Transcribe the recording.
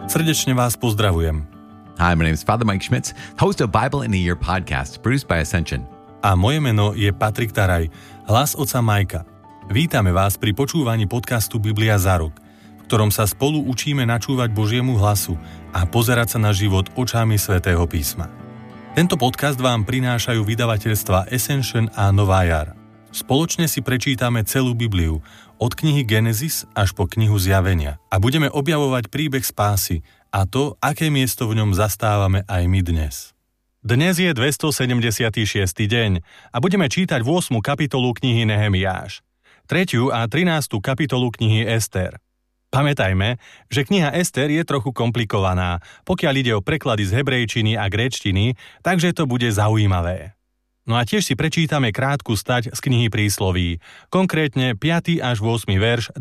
Srdečne vás pozdravujem. Hi, my name is Father Mike Schmitz, host of Bible in a Year podcast, produced by Ascension. A moje meno je Patrik Taraj, hlas otca Majka. Vítame vás pri počúvaní podcastu Biblia za rok, v ktorom sa spolu učíme načúvať Božiemu hlasu a pozerať sa na život očami Svätého písma. Tento podcast vám prinášajú vydavateľstva Ascension a Nová jar. Spoločne si prečítame celú Bibliu, od knihy Genesis až po knihu Zjavenia a budeme objavovať príbeh spásy a to, aké miesto v ňom zastávame aj my dnes. Dnes je 276. deň a budeme čítať 8. kapitolu knihy Nehemiáš, 3. a 13. kapitolu knihy Ester. Pamätajme, že kniha Ester je trochu komplikovaná, pokiaľ ide o preklady z hebrejčiny a gréčtiny, takže to bude zaujímavé. No a tiež si prečítame krátku stať z knihy Prísloví, konkrétne 5. až 8. verš